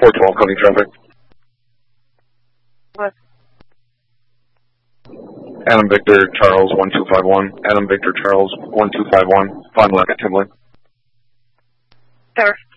412, cutting traffic. What? Adam Victor Charles 1251. Adam Victor Charles 1251. Fond du Lac at Timberland. Sir.